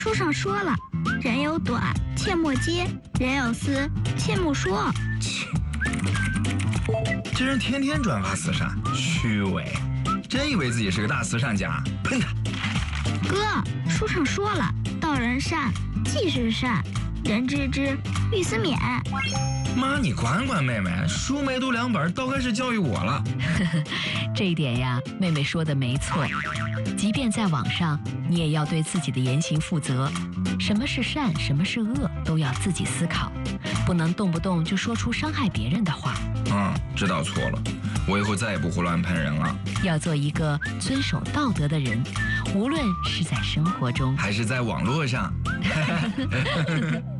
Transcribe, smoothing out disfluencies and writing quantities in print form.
书上说了，人有短，切莫揭；人有私，切莫说。 切，这人天天转发慈善，虚伪，真以为自己是个大慈善家？喷他！ 哥，书上说了，道人善，即是善，人知之，欲思勉。 妈，你管管妹妹，书没读2本，倒开始教育我了。 这一点呀，妹妹说的没错。即便在网上，你也要对自己的言行负责。什么是善，什么是恶，都要自己思考，不能动不动就说出伤害别人的话。 知道错了，我以后再也不胡乱喷人了。 要做一个遵守道德的人，无论是在生活中， 还是在网络上。